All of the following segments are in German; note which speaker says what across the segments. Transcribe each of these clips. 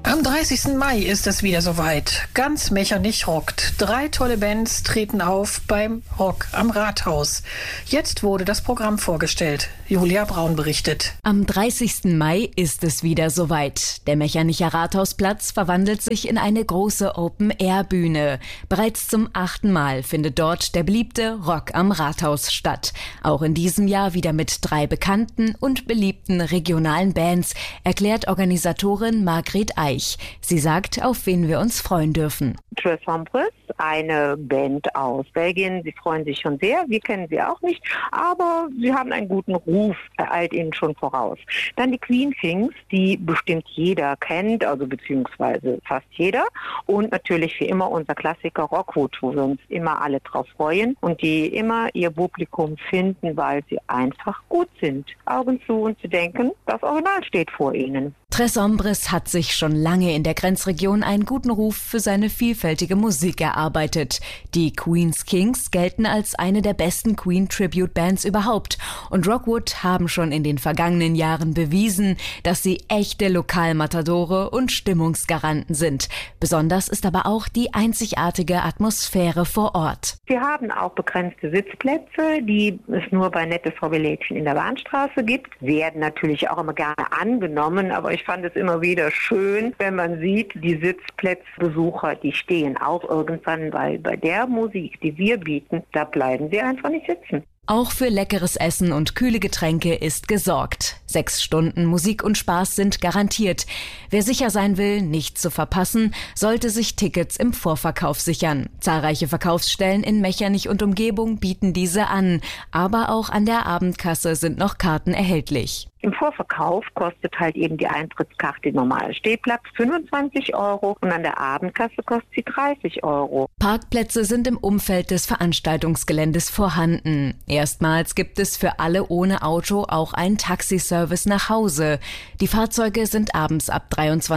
Speaker 1: Am 30. Mai ist es wieder soweit. Ganz Mechernich rockt. 3 tolle Bands treten auf beim Rock am Rathaus. Jetzt wurde das Programm vorgestellt. Julia Braun berichtet.
Speaker 2: Am 30. Mai ist es wieder soweit. Der Mechernicher Rathausplatz verwandelt sich in eine große Open-Air-Bühne. Bereits zum 8. Mal findet dort der beliebte Rock am Rathaus statt. Auch in diesem Jahr wieder mit 3 bekannten und beliebten regionalen Bands, erklärt Organisatorin Margret Eich. Sie sagt, auf wen wir uns freuen dürfen.
Speaker 3: Tres Hombres, eine Band aus Belgien. Sie freuen sich schon sehr. Wir kennen sie auch nicht, aber sie haben einen guten Ruf, eilt ihnen schon voraus. Dann die Queen Kings, die bestimmt jeder kennt, also beziehungsweise fast jeder. Und natürlich wie immer unser Klassiker Rockwood, wo wir uns immer alle drauf freuen und die immer ihr Publikum finden, weil sie einfach gut sind. Augen zu und zu denken, das Original steht vor ihnen.
Speaker 2: Tres Hombres hat sich schon lange in der Grenzregion einen guten Ruf für seine vielfältige Musik erarbeitet. Die Queen's Kings gelten als eine der besten Queen-Tribute-Bands überhaupt. Und Rockwood haben schon in den vergangenen Jahren bewiesen, dass sie echte Lokalmatadore und Stimmungsgaranten sind. Besonders ist aber auch die einzigartige Atmosphäre vor Ort.
Speaker 3: Wir haben auch begrenzte Sitzplätze, die es nur bei Nette Frau Lädchen in der Bahnstraße gibt. Werden natürlich auch immer gerne angenommen, aber ich fand es immer wieder schön, wenn man sieht, die Sitzplatzbesucher, die stehen auch irgendwann, weil bei der Musik, die wir bieten, da bleiben sie einfach nicht sitzen.
Speaker 2: Auch für leckeres Essen und kühle Getränke ist gesorgt. 6 Stunden Musik und Spaß sind garantiert. Wer sicher sein will, nichts zu verpassen, sollte sich Tickets im Vorverkauf sichern. Zahlreiche Verkaufsstellen in Mechernich und Umgebung bieten diese an. Aber auch an der Abendkasse sind noch Karten erhältlich.
Speaker 3: Im Vorverkauf kostet halt eben die Eintrittskarte normale Stehplatz 25 € und an der Abendkasse kostet sie 30 €.
Speaker 2: Parkplätze sind im Umfeld des Veranstaltungsgeländes vorhanden. Erstmals gibt es für alle ohne Auto auch einen Taxiservice nach Hause. Die Fahrzeuge sind abends ab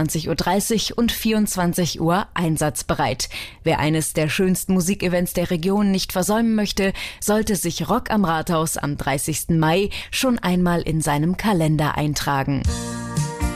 Speaker 2: 23:30 Uhr und 24 Uhr einsatzbereit. Wer eines der schönsten Musikevents der Region nicht versäumen möchte, sollte sich Rock am Rathaus am 30. Mai schon einmal in seinem Kalender eintragen.